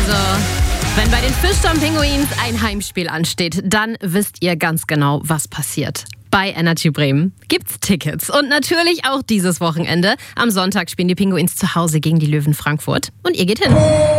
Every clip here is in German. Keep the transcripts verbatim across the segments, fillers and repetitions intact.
Also, wenn bei den Fishtown Pinguins ein Heimspiel ansteht, dann wisst ihr ganz genau, was passiert. Bei Energy Bremen gibt's Tickets. Und natürlich auch dieses Wochenende. Am Sonntag spielen die Pinguins zu Hause gegen die Löwen Frankfurt. Und ihr geht hin.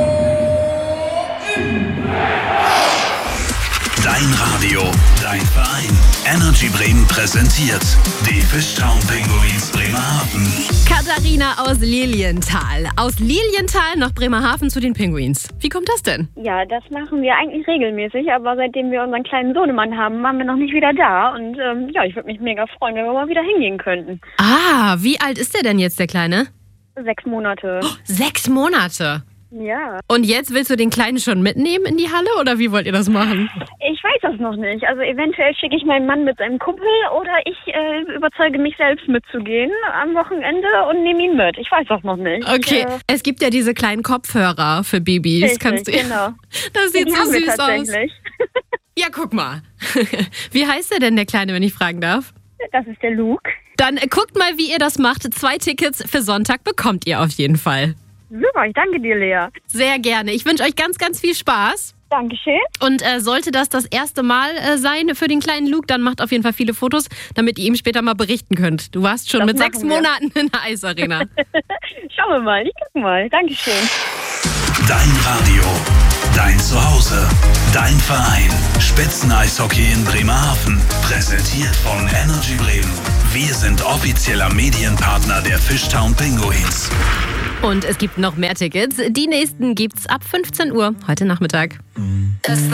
Dein Radio, dein Verein. Energy Bremen präsentiert die Fishtown Pinguins Bremerhaven. Katharina aus Lilienthal. Aus Lilienthal nach Bremerhaven zu den Pinguins. Wie kommt das denn? Ja, das machen wir eigentlich regelmäßig, aber seitdem wir unseren kleinen Sohnemann haben, waren wir noch nicht wieder da. Und ähm, ja, ich würde mich mega freuen, wenn wir mal wieder hingehen könnten. Ah, wie alt ist der denn jetzt, der Kleine? Sechs Monate. Oh, sechs Monate? Ja. Und jetzt willst du den Kleinen schon mitnehmen in die Halle oder wie wollt ihr das machen? Ich weiß das noch nicht. Also eventuell schicke ich meinen Mann mit seinem Kumpel oder ich äh, überzeuge mich selbst mitzugehen am Wochenende und nehme ihn mit. Ich weiß das noch nicht. Okay, äh, es gibt ja diese kleinen Kopfhörer für Babys. Richtig, Kannst du, genau. Das sieht Die so haben wir süß aus. tatsächlich. Ja, guck mal. Wie heißt der denn, der Kleine, wenn ich fragen darf? Das ist der Luke. Dann äh, guckt mal, wie ihr das macht. Zwei Tickets für Sonntag bekommt ihr auf jeden Fall. Super, ich danke dir, Lea. Sehr gerne. Ich wünsche euch ganz, ganz viel Spaß. Dankeschön. Und äh, sollte das das erste Mal äh, sein für den kleinen Luke, dann macht auf jeden Fall viele Fotos, damit ihr ihm später mal berichten könnt. Du warst schon Das mit machen sechs wir. Monaten in der Eisarena. Schauen wir mal, ich guck mal. Dankeschön. Dein Radio, dein Zuhause, dein Verein. Spitzeneishockey in Bremerhaven. Präsentiert von Energy Bremen. Wir sind offizieller Medienpartner der Fishtown Pinguins. Und es gibt noch mehr Tickets. Die nächsten gibt's ab fünfzehn Uhr heute Nachmittag.